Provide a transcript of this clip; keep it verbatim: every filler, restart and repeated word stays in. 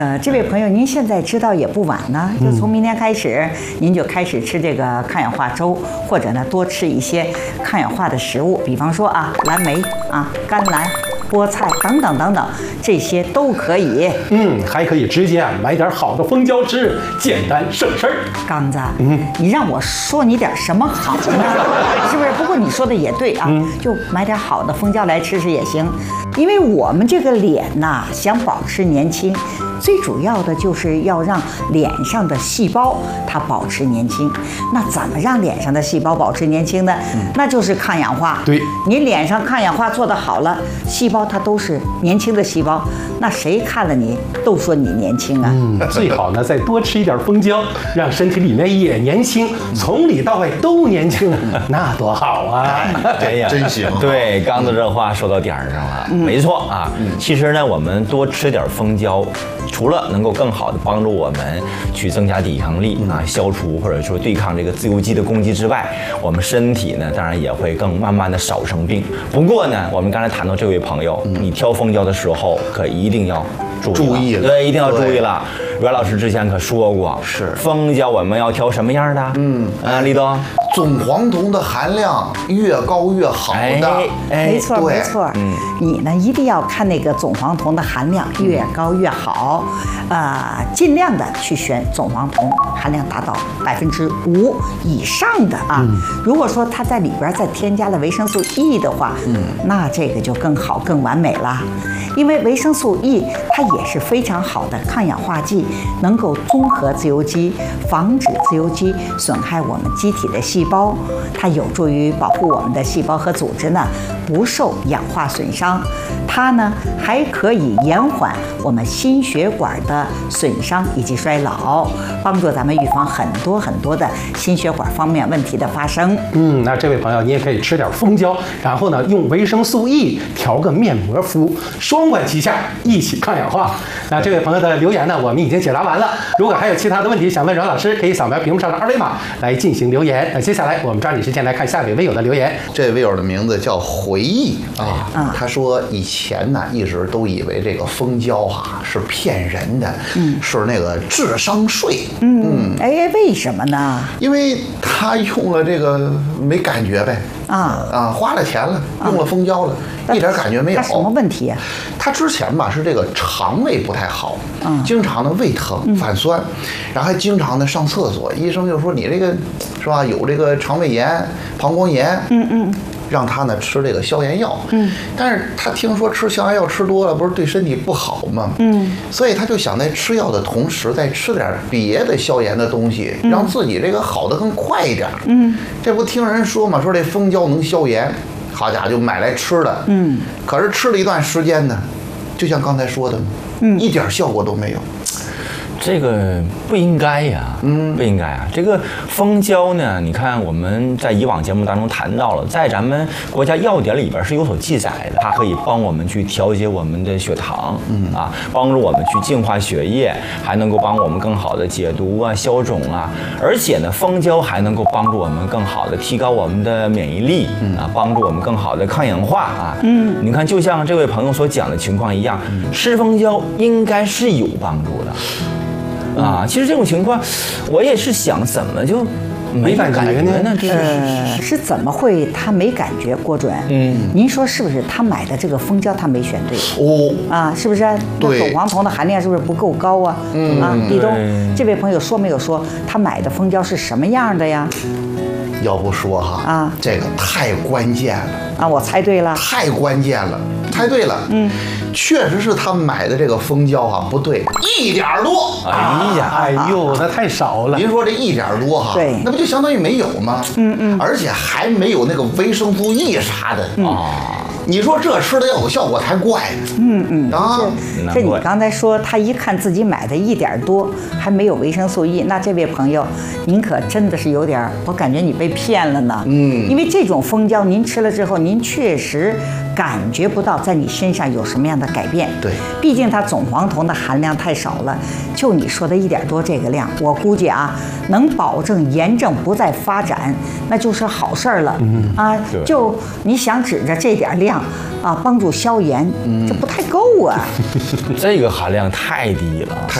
呃，这位朋友，您现在知道也不晚呢，就从明天开始，您就开始吃这个抗氧化粥，或者呢多吃一些抗氧化的食物，比方说啊，蓝莓啊、甘蓝、菠菜等等等等，这些都可以。 嗯，还可以直接啊买点好的蜂胶吃，简单省事儿。 刚子，嗯，你让我说你点什么好呢？是不是？不过你说的也对啊，嗯、就买点好的蜂胶来吃吃也行，因为我们这个脸呐，想保持年轻。最主要的就是要让脸上的细胞它保持年轻。那怎么让脸上的细胞保持年轻呢？嗯、那就是抗氧化。 对， 你脸上抗氧化做得好了，细胞它都是年轻的细胞，那谁看了你都说你年轻啊。 嗯，最好呢再多吃一点蜂胶，让身体里面也年轻，从里到外都年轻，那多好啊！ 哎呀， 真行。 对，刚子这话说到点儿上了，嗯、没错啊。嗯、其实呢，我们多吃点蜂胶。除了能够更好的帮助我们去增加抵抗力啊，消除或者说对抗这个自由基的攻击之外，我们身体呢当然也会更慢慢的少生病。不过呢，我们刚才谈到这位朋友，你挑蜂胶的时候可一定要注意注意了， 对，一定要注意了。阮老师之前可说过， 是蜂胶我们要挑什么样的？嗯啊，立冬。 总黄酮的含量越高越好的， 哎哎、没错没错。嗯，你呢一定要看那个总黄酮的含量越高越好，呃，尽量的去选总黄酮含量达到百分之五以上的啊。嗯、如果说它在里边再添加了维生素 E 的话，嗯，那这个就更好更完美了。因为维生素 E 它也是非常好的抗氧化剂，能够综合自由基，防止自由基损害我们机体的细胞，它有助于保护我们的细胞和组织呢不受氧化损伤。它呢还可以延缓我们心血管的损伤以及衰老，帮助咱们预防很多很多的心血管方面问题的发生。 嗯，那这位朋友，你也可以吃点蜂胶，然后呢用维生素 E 调个面膜敷，双管齐下，一起抗氧化。那这位朋友的留言呢，我们已经解答完了。如果还有其他的问题想问阮老师，可以扫描屏幕上的二维码来进行留言。那接下来我们抓紧时间来看下一位微友的留言。 这位微友的名字叫回忆啊，嗯、他说以前呢一直都以为这个蜂胶啊是骗人的，嗯、是那个智商税。 嗯，嗯哎，为什么呢？ 因为他用了这个没感觉呗。啊啊，花了钱了，用了蜂胶了，啊、一点感觉没有。 他什么问题啊？ 他之前吧是这个肠胃不太好，嗯、经常的胃疼、反酸，嗯、然后还经常的上厕所。医生就说你这个是吧，有这个肠胃炎、膀胱炎。嗯嗯。让他呢吃这个消炎药，嗯，但是他听说吃消炎药吃多了不是对身体不好吗？嗯，所以他就想在吃药的同时再吃点别的消炎的东西，嗯、让自己这个好的更快一点。嗯，这不听人说嘛，说这蜂胶能消炎，好家伙就买来吃了。嗯，可是吃了一段时间呢，就像刚才说的，嗯，一点效果都没有。 这个不应该呀，嗯，不应该啊。这个蜂胶呢，你看我们在以往节目当中谈到了，在咱们国家药典里边是有所记载的，它可以帮我们去调节我们的血糖，嗯啊，帮助我们去净化血液，还能够帮我们更好的解毒啊、消肿啊。而且呢，蜂胶还能够帮助我们更好的提高我们的免疫力，啊，帮助我们更好的抗氧化啊。嗯，你看，就像这位朋友所讲的情况一样，吃蜂胶应该是有帮助的。啊，其实这种情况，我也是想，怎么就没感觉呢？这呃，是怎么会他没感觉？郭准，嗯，您说是不是？他买的这个蜂胶他没选对哦？啊，是不是？ 对， 总黄酮的含量是不是不够高啊？嗯啊，立冬，这位朋友说没有说他买的蜂胶是什么样的呀？ 要不说哈啊，这个太关键了啊！我猜对了， 太关键了，猜对了，嗯。确实是他买的这个蜂胶啊，不对，一点多。 哎呀，哎呦，那太少了。 您说这一点多哈， 对， 那不就相当于没有吗？嗯嗯，而且还没有那个维生素 E 啥的啊。你说这吃的要有效果才怪呢。嗯嗯啊， 这你刚才说他一看自己买的一点多，还没有维生素 E， 那这位朋友，您可真的是有点，我感觉你被骗了呢。嗯，因为这种蜂胶您吃了之后，您确实感觉不到在你身上有什么样的改变。 对， 毕竟它总黄酮的含量太少了，就你说的一点多这个量，我估计啊，能保证炎症不再发展，那就是好事儿了。嗯啊，就你想指着这点量啊帮助消炎，这不太够啊。 这个含量太低了。